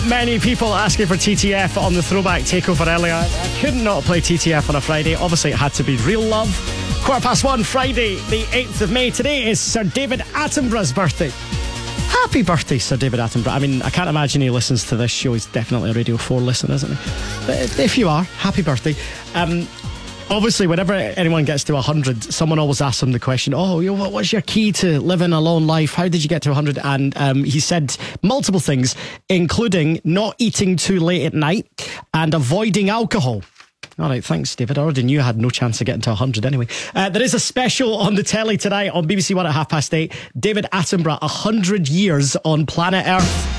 many people asking for TTF on the Throwback Takeover earlier. I couldn't not play TTF on a Friday. Obviously, it had to be Real Love. 1:15, Friday, the 8th of May. Today is Sir David Attenborough's birthday. Happy birthday, Sir David Attenborough. I mean, I can't imagine he listens to this show. He's definitely a Radio 4 listener, isn't he? But if you are, happy birthday. Obviously, whenever anyone gets to 100, someone always asks him the question, what's your key to living a long life? How did you get to 100? And he said multiple things, including not eating too late at night and avoiding alcohol. All right, thanks, David. I already knew I had no chance of getting to 100 anyway. There is a special on the telly tonight on BBC One at 8:30. David Attenborough, 100 years on planet Earth.